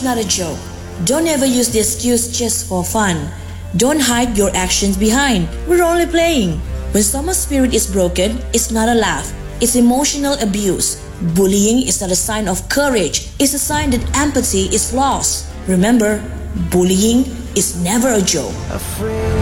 not a joke. Don't ever use the excuse just for fun. Don't hide your actions behind. We're only playing. When someone's spirit is broken, it's not a laugh. It's emotional abuse. Bullying is not a sign of courage. It's a sign that empathy is lost. Remember, bullying is never a joke.